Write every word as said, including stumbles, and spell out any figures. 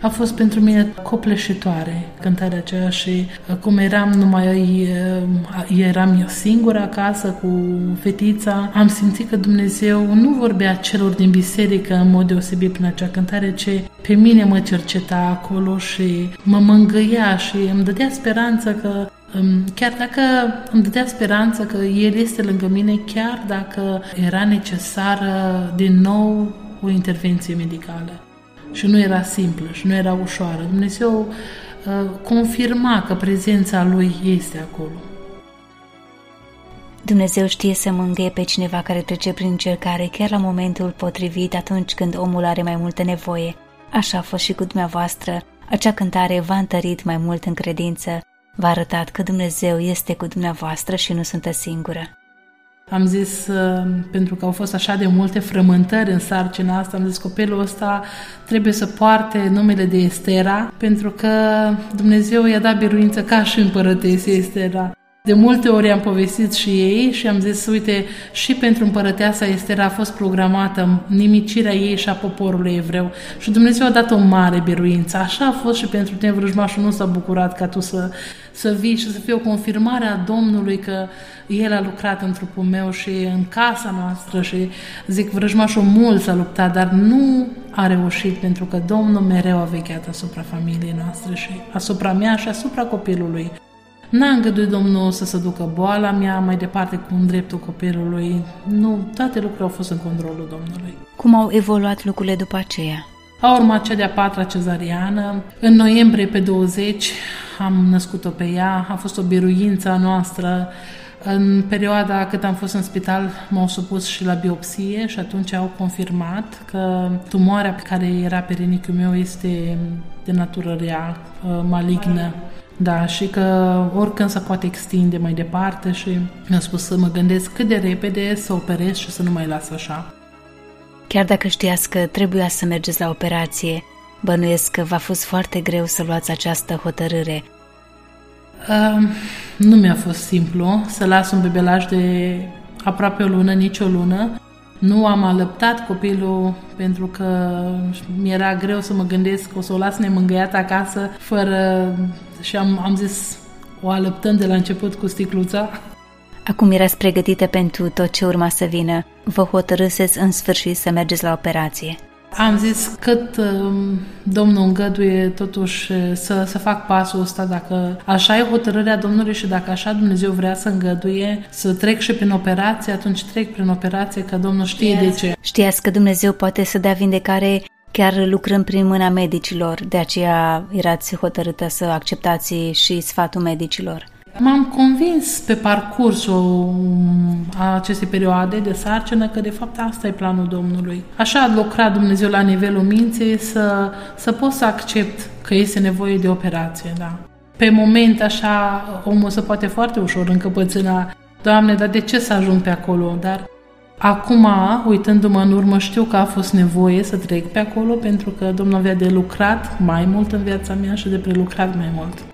A fost pentru mine copleșitoare cântarea aceea și cum eram numai eram eu singură acasă cu fetița, am simțit că Dumnezeu nu vorbea celor din biserică în mod deosebit prin acea cântare, ci pe mine mă cerceta acolo și mă mângâia și îmi dădea speranță că chiar dacă îmi dădea speranță că El este lângă mine, chiar dacă era necesară din nou o intervenție medicală. Și nu era simplă și nu era ușoară. Dumnezeu uh, confirma că prezența Lui este acolo. Dumnezeu știe să mângâie pe cineva care trece prin încercare chiar la momentul potrivit, atunci când omul are mai multă nevoie. Așa a fost și cu dumneavoastră. Acea cântare v-a întărit mai mult în credință, v-a arătat că Dumnezeu este cu dumneavoastră și nu sunteți singură. Am zis, pentru că au fost așa de multe frământări în sarcina asta, am zis, copilul ăsta trebuie să poarte numele de Estera, pentru că Dumnezeu i-a dat biruință ca și împărătesei Estera. De multe ori am povestit și ei și am zis, uite, și pentru împărăteasa Estera a fost programată nimicirea ei și a poporului evreu. Și Dumnezeu a dat o mare biruință. Așa a fost și pentru tine, vrăjmașul nu s-a bucurat ca tu să, să vii și să fie o confirmare a Domnului că El a lucrat în trupul meu și în casa noastră. Și zic, vrăjmașul mult s-a luptat, dar nu a reușit, pentru că Domnul mereu a vegheat asupra familiei noastre și asupra mea și asupra copilului. N-a îngăduit Domnul să se ducă boala mea mai departe cu dreptul copilului. Nu, toate lucrurile au fost în controlul Domnului. Cum au evoluat lucrurile după aceea? A urmat cea de-a patra cezariană. În noiembrie pe douăzeci am născut-o pe ea. A fost o biruință a noastră. În perioada cât am fost în spital m-au supus și la biopsie și atunci au confirmat că tumoarea pe care era pe rinichiul meu este de natură rea, malignă. Da, și că oricând se poate extinde mai departe și mi-a spus să mă gândesc cât de repede să operez și să nu mai las așa. Chiar dacă știați că trebuia să mergeți la operație, bănuiesc că v-a fost foarte greu să luați această hotărâre. Uh, nu mi-a fost simplu să las un bebelaj de aproape o lună, nici o lună. Nu am alăptat copilul pentru că mi-era greu să mă gândesc că o să o las nemângâiată acasă fără... Și am, am zis, o alăptăm de la început cu sticluța. Acum erați pregătite pentru tot ce urma să vină. Vă hotărâseți în sfârșit să mergeți la operație. Am zis cât um, Domnul îngăduie totuși să, să fac pasul ăsta, dacă așa e hotărârea Domnului și dacă așa Dumnezeu vrea să îngăduie să trec și prin operație, atunci trec prin operație, că Domnul știe de ce. Știați că Dumnezeu poate să dea vindecare chiar lucrând prin mâna medicilor, de aceea erați hotărâtă să acceptați și sfatul medicilor. M-am convins pe parcursul acestei perioade de sarcină că de fapt asta e planul Domnului. Așa a lucrat Dumnezeu la nivelul minții să, să pot să accept că este nevoie de operație. Da. Pe moment așa omul se poate foarte ușor încăpățâna, Doamne, dar de ce să ajung pe acolo? Dar acum, uitându-mă în urmă, știu că a fost nevoie să trec pe acolo pentru că Domnul avea de lucrat mai mult în viața mea și de prelucrat mai mult.